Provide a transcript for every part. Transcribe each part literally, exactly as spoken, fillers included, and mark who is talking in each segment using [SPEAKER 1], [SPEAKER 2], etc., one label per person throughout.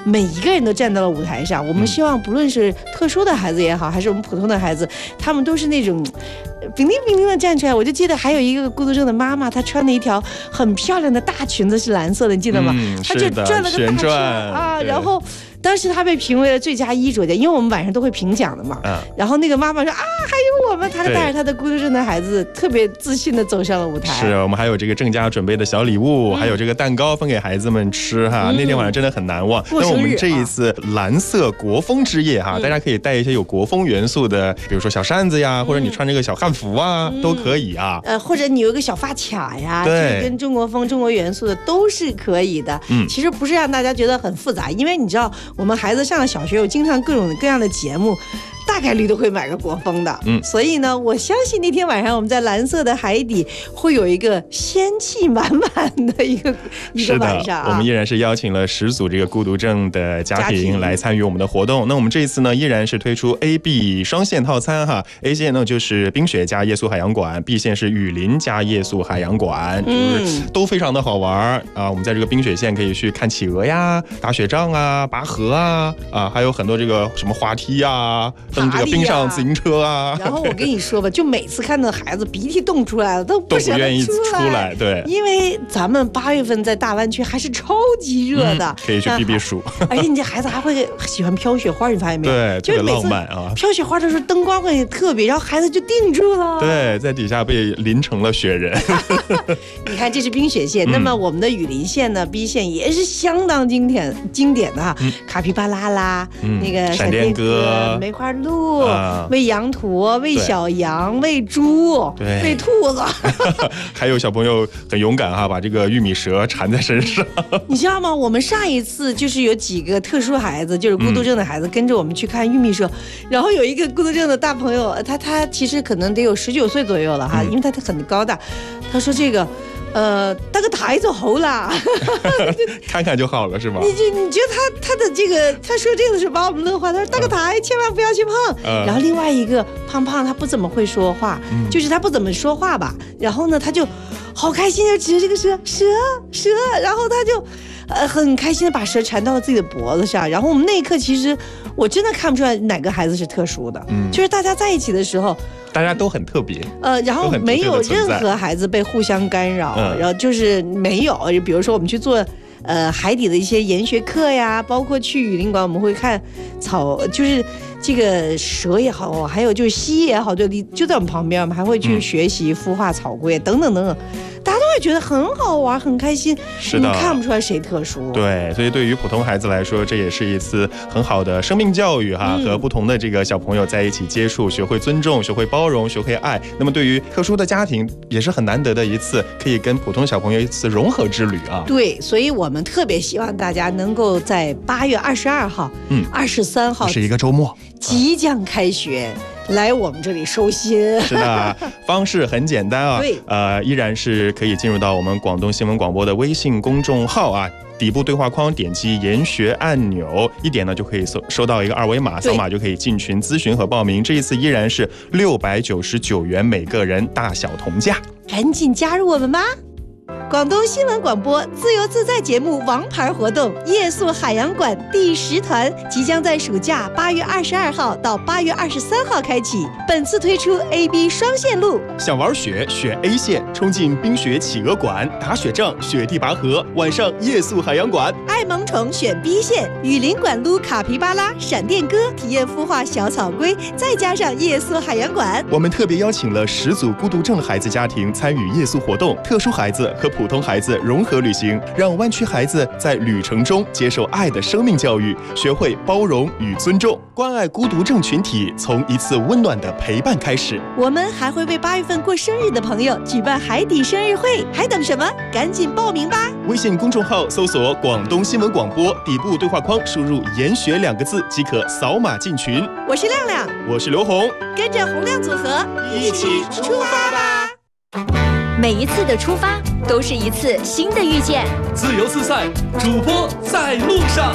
[SPEAKER 1] 每一个人都站到了舞台上。我们希望不论是特殊的孩子也好，还是我们普通的孩子，他们都是那种冰冰冰冰的站出来。我就记得还有一个孤独症的妈妈，她穿了一条很漂亮的大裙子，是蓝色的，你记得吗？
[SPEAKER 2] 嗯、
[SPEAKER 1] 她就转了个大圈啊，然后当时她被评为了最佳衣着家，因为我们晚上都会评奖的嘛。嗯、然后那个妈妈说啊，还有我们，她带着她的孤独症的孩子，特别自信的走上了舞台。
[SPEAKER 2] 是我们还有这个郑家准备的小礼物，嗯、还有这个蛋糕分给孩子们吃哈。嗯、那天晚上真的很难忘。那我们这一次蓝色国风之夜哈，嗯、大家可以带一些有国风元素的，比如说小扇子呀，嗯、或者你穿这个小汉服啊，嗯、都可以啊。
[SPEAKER 1] 呃，或者你有一个小发卡呀，对，跟中国风、中国元素的都是可以的。嗯，其实不是让大家觉得很复杂，因为你知道我们孩子上了小学，有经常各种各样的节目。大概率都会买个国风的，嗯，所以呢，我相信那天晚上我们在蓝色的海底会有一个仙气满满的一个一个晚上、啊。
[SPEAKER 2] 我们依然是邀请了十组这个孤独症的家庭来参与我们的活动。那我们这一次呢，依然是推出 A B 双线套餐哈 ，A 线呢就是冰雪加夜宿海洋馆 ，B 线是雨林加夜宿海洋馆，就是都非常的好玩啊。我们在这个冰雪线可以去看企鹅呀、打雪仗啊、拔河啊，啊，还有很多这个什么滑梯啊。蹬这个冰上自行车啊，
[SPEAKER 1] 然后我跟你说吧，就每次看到孩子鼻涕冻出来了，都不想
[SPEAKER 2] 愿意出来，对，
[SPEAKER 1] 因为咱们八月份在大湾区还是超级热的，嗯、
[SPEAKER 2] 可以去避避暑。
[SPEAKER 1] 而且你这孩子还会喜欢飘雪花，你发现没有？
[SPEAKER 2] 对，特别浪漫啊！
[SPEAKER 1] 飘雪花的时候灯光会特别，然后孩子就定住了，
[SPEAKER 2] 对，在底下被淋成了雪人。
[SPEAKER 1] 你看，这是冰雪线，嗯、那么我们的雨林线呢 ？B 线也是相当经典经典的哈，嗯、卡皮巴拉啦，嗯、那个
[SPEAKER 2] 闪电哥、
[SPEAKER 1] 梅花鹿、啊、喂羊驼、喂小羊、喂猪、喂兔子，
[SPEAKER 2] 还有小朋友很勇敢哈，把这个玉米蛇缠在身上。
[SPEAKER 1] 你知道吗？我们上一次就是有几个特殊孩子，就是孤独症的孩子，嗯、跟着我们去看玉米蛇，然后有一个孤独症的大朋友，他他其实可能得有十九岁左右了哈，嗯、因为他他很高大，他说这个。呃，大个台就好了，
[SPEAKER 2] 看看就好了，是吗？
[SPEAKER 1] 你就你觉得他他的这个，他说这个是把我们乐坏。他说大个台，嗯、千万不要去碰。嗯、然后另外一个胖胖，他不怎么会说话，嗯、就是他不怎么说话吧。然后呢，他就好开心，就指着这个蛇蛇蛇，然后他就呃很开心的把蛇缠到了自己的脖子上。然后我们那一刻，其实我真的看不出来哪个孩子是特殊的，嗯、就是大家在一起的时候。
[SPEAKER 2] 大家都很特别，
[SPEAKER 1] 呃，然后没有任何孩子被互相干扰，嗯、然后就是没有，比如说我们去做呃海底的一些研学课呀，包括去雨林馆，我们会看草，就是这个蛇也好，还有就是蜥蜴也好，就就在我们旁边，我们还会去学习孵化草龟、嗯、等等等等。大家都会觉得很好玩，很开心，
[SPEAKER 2] 是的，
[SPEAKER 1] 你看不出来谁特殊。
[SPEAKER 2] 对，所以对于普通孩子来说，这也是一次很好的生命教育哈，嗯、和不同的这个小朋友在一起接触，学会尊重，学会包容，学会爱。那么对于特殊的家庭，也是很难得的一次可以跟普通小朋友一次融合之旅啊。
[SPEAKER 1] 对，所以我们特别希望大家能够在八月二十二号、嗯，二十三号
[SPEAKER 2] 是一个周末，
[SPEAKER 1] 即将开学。嗯来我们这里收心，
[SPEAKER 2] 是的，方式很简单啊，
[SPEAKER 1] 对，
[SPEAKER 2] 呃，依然是可以进入到我们广东新闻广播的微信公众号啊，底部对话框点击研学按钮，一点呢就可以收收到一个二维码，扫码就可以进群咨询和报名。这一次依然是六百九十九元每个人，大小同价，
[SPEAKER 1] 赶紧加入我们吧！广东新闻广播自由自在节目王牌活动夜宿海洋馆第十团即将在暑假八月二十二号到八月二十三号开启，本次推出 A B 双线路，
[SPEAKER 2] 想玩雪选 A 线，冲进冰雪企鹅馆，打雪仗雪地拔河，晚上夜宿海洋馆；
[SPEAKER 1] 爱萌宠选 B 线，雨林馆撸卡皮巴拉、闪电哥，体验孵化小草龟，再加上夜宿海洋馆。
[SPEAKER 2] 我们特别邀请了十组孤独症孩子家庭参与夜宿活动，特殊孩子和普通孩子融合旅行，让湾区孩子在旅程中接受爱的生命教育，学会包容与尊重，关爱孤独症群体，从一次温暖的陪伴开始。
[SPEAKER 1] 我们还会为八月份过生日的朋友举办海底生日会，还等什么？赶紧报名吧！
[SPEAKER 2] 微信公众号搜索广东新闻广播，底部对话框输入研学两个字即可扫码进群。
[SPEAKER 1] 我是亮亮，
[SPEAKER 2] 我是刘红，
[SPEAKER 1] 跟着洪亮组合一起出发吧！
[SPEAKER 3] 每一次的出发都是一次新的遇见，
[SPEAKER 4] 自由自在，主播在路上。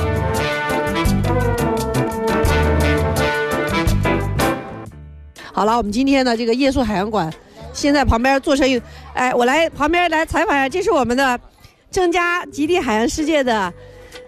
[SPEAKER 1] 好了，我们今天的这个夜宿海洋馆，现在旁边做生意，哎，我来旁边来采访一下，这是我们的郑家极地海洋世界的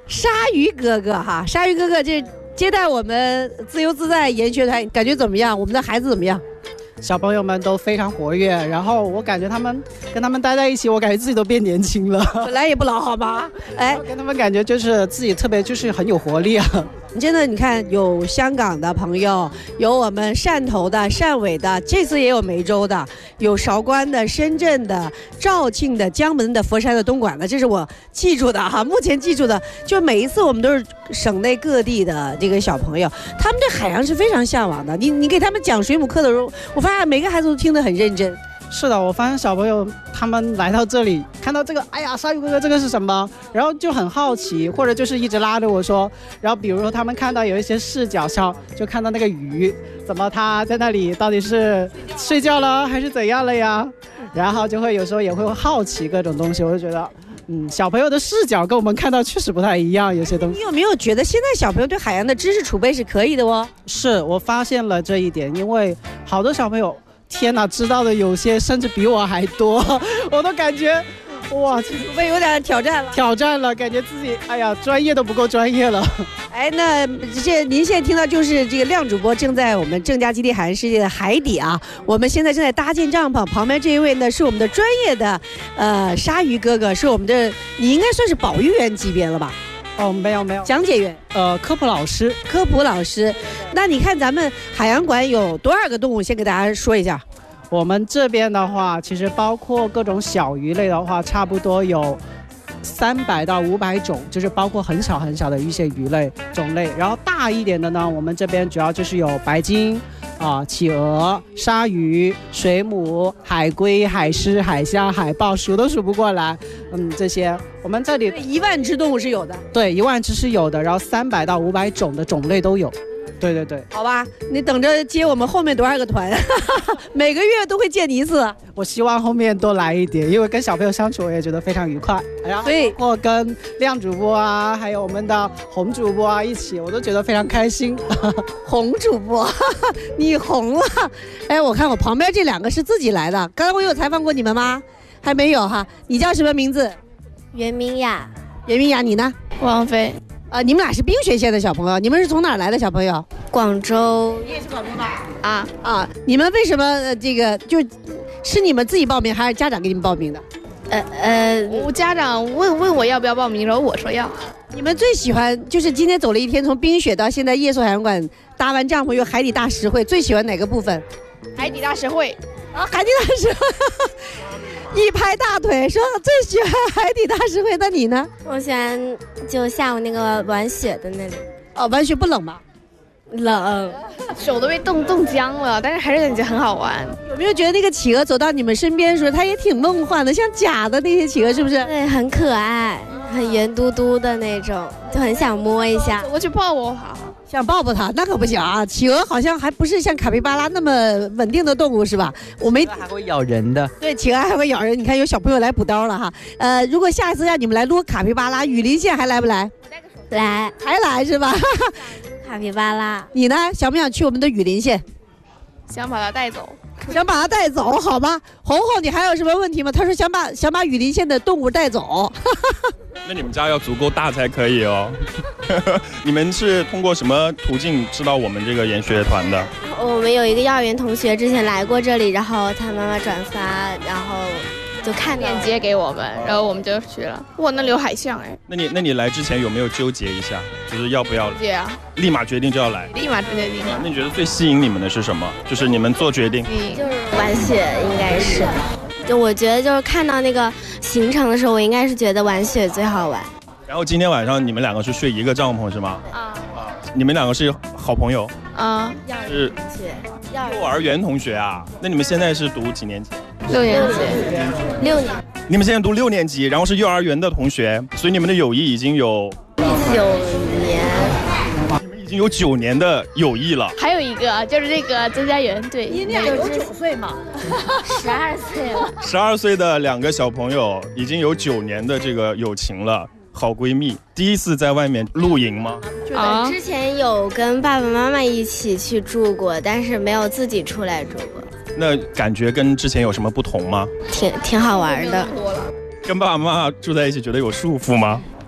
[SPEAKER 1] 鲨鱼哥哥哈，鲨鱼哥哥这接待我们自由自在研学团，感觉怎么样？我们的孩子怎么样？
[SPEAKER 5] 小朋友们都非常活跃，然后我感觉他们跟他们待在一起，我感觉自己都变年轻了。
[SPEAKER 1] 本来也不老好吗？哎，
[SPEAKER 5] 跟他们感觉就是自己特别就是很有活力啊。
[SPEAKER 1] 真的，你看有香港的朋友，有我们汕头的、汕尾的，这次也有梅州的，有韶关的、深圳的、肇庆的、江门的、佛山的、东莞的，这是我记住的哈。目前记住的，就每一次我们都是省内各地的这个小朋友，他们对海洋是非常向往的。你你给他们讲水母课的时候，我发现每个孩子都听得很认真。
[SPEAKER 5] 是的，我发现小朋友他们来到这里，看到这个，哎呀，鲨鱼哥哥这个是什么？然后就很好奇，或者就是一直拉着我说，然后比如说他们看到有一些视角上，就看到那个鱼，怎么它在那里到底是睡觉了还是怎样了呀？然后就会有时候也会好奇各种东西，我就觉得。嗯，小朋友的视角跟我们看到确实不太一样，有些东西。
[SPEAKER 1] 你有没有觉得现在小朋友对海洋的知识储备是可以的哦？
[SPEAKER 5] 是我发现了这一点，因为好多小朋友。天哪，知道的有些甚至比我还多，我都感觉，哇，
[SPEAKER 1] 储备有点挑战了，
[SPEAKER 5] 挑战了，感觉自己，哎呀，专业都不够专业了。
[SPEAKER 1] 哎，那这您现在听到就是这个亮主播正在我们正佳基地海洋世界的海底啊，我们现在正在搭建帐篷，旁边这一位呢是我们的专业的呃鲨鱼哥哥，是我们的，你应该算是保育员级别了吧？
[SPEAKER 5] 哦，没有没有，
[SPEAKER 1] 讲解员，
[SPEAKER 5] 呃，科普老师，
[SPEAKER 1] 科普老师。那你看咱们海洋馆有多少个动物？先给大家说一下。
[SPEAKER 5] 我们这边的话，其实包括各种小鱼类的话，差不多有三百到五百种，就是包括很小很小的一些鱼类种类。然后大一点的呢，我们这边主要就是有白鲸。啊，企鹅、鲨鱼、水母、海龟、海狮、海虾、海豹，数都数不过来。嗯，这些我们这里
[SPEAKER 1] 一万只动物是有的。
[SPEAKER 5] 对，一万只是有的，然后三百到五百种的种类都有。对对对，
[SPEAKER 1] 好吧，你等着接我们后面多少个团，每个月都会见你一次。
[SPEAKER 5] 我希望后面多来一点，因为跟小朋友相处我也觉得非常愉快。然后包括跟亮主播啊，还有我们的红主播啊一起，我都觉得非常开心。
[SPEAKER 1] 红主播，你红了！哎，我看我旁边这两个是自己来的，刚才我有采访过你们吗？还没有哈。你叫什么名字？
[SPEAKER 6] 袁明雅。
[SPEAKER 1] 袁明雅，你呢？
[SPEAKER 6] 王菲。
[SPEAKER 1] 啊、呃，你们俩是冰雪县的小朋友，你们是从哪儿来的小朋友？
[SPEAKER 6] 广州。
[SPEAKER 1] 你也是广州的
[SPEAKER 6] 啊
[SPEAKER 1] 啊！你们为什么、呃、这个就是你们自己报名，还是家长给你们报名的？
[SPEAKER 6] 呃呃，我家长问问我要不要报名，然后我说要。
[SPEAKER 1] 你们最喜欢就是今天走了一天，从冰雪到现在夜宿海洋馆搭完帐篷有海底大实惠，最喜欢哪个部分？
[SPEAKER 6] 海底大实惠
[SPEAKER 1] 啊，海底大实惠。一拍大腿说最喜欢海底大实惠，那你呢？
[SPEAKER 6] 我喜欢就下午那个玩雪的那里。
[SPEAKER 1] 哦，玩雪不冷吗？
[SPEAKER 6] 冷，手都被冻冻僵了，但是还是感觉很好玩。
[SPEAKER 1] 有没有觉得那个企鹅走到你们身边的时候，它也挺梦幻的，像假的那些企鹅是不是？
[SPEAKER 6] 对，很可爱，很圆嘟嘟的那种，就很想摸一下。
[SPEAKER 7] 我去抱我好。
[SPEAKER 1] 想抱抱它，那可不行啊！企鹅好像还不是像卡皮巴拉那么稳定的动物，是吧？我没
[SPEAKER 8] 还会咬人的。
[SPEAKER 1] 对，企鹅还会咬人。你看有小朋友来补刀了哈。呃，如果下一次让你们来撸卡皮巴拉，雨林县还来不来？
[SPEAKER 6] 来，
[SPEAKER 1] 还来是吧？
[SPEAKER 6] 卡皮巴拉，
[SPEAKER 1] 你呢？想不想去我们的雨林县？
[SPEAKER 7] 想把它带走。
[SPEAKER 1] 想把它带走，好吧？红红，你还有什么问题吗？他说想把想把雨林县的动物带走。
[SPEAKER 2] 那你们家要足够大才可以哦。你们是通过什么途径知道我们这个研学团的？
[SPEAKER 6] 我们有一个幼儿园同学之前来过这里，然后他妈妈转发，然后就看
[SPEAKER 7] 链接给我们，然后我们就去了。哇，那里有海象哎！
[SPEAKER 2] 那你那你来之前有没有纠结一下，就是要不要来？
[SPEAKER 7] 纠结啊！
[SPEAKER 2] 立马决定就要来。
[SPEAKER 7] 立马决定。
[SPEAKER 2] 那你觉得最吸引你们的是什么？就是你们做决定。
[SPEAKER 6] 嗯，就是玩雪，应该是。就我觉得就是看到那个行程的时候，我应该是觉得玩雪最好玩。
[SPEAKER 2] 然后今天晚上你们两个是睡一个帐篷是吗？啊啊！你们两个是好朋友？
[SPEAKER 7] 啊，
[SPEAKER 2] 是
[SPEAKER 6] 同学，
[SPEAKER 2] 幼儿园同学啊。那你们现在是读几年级？
[SPEAKER 7] 六年级。
[SPEAKER 6] 六年。
[SPEAKER 2] 你们现在读六年级，然后是幼儿园的同学，所以你们的友谊已经有
[SPEAKER 6] 九年。
[SPEAKER 2] 你们已经有九年的友谊了。
[SPEAKER 7] 还有一个就是这个曾家园，对，
[SPEAKER 1] 你俩有九岁吗？
[SPEAKER 6] 十二岁了。
[SPEAKER 2] 十二岁的两个小朋友已经有九年的这个友情了。好闺蜜，第一次在外面露营吗？
[SPEAKER 6] 啊，之前有跟爸爸妈妈一起去住过，但是没有自己出来住过。
[SPEAKER 2] 那感觉跟之前有什么不同吗？
[SPEAKER 6] 挺挺好玩的。
[SPEAKER 2] 跟爸爸妈妈住在一起，觉得有束缚吗？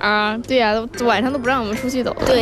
[SPEAKER 7] 啊，对呀、晚上都不让我们出去走。
[SPEAKER 6] 对。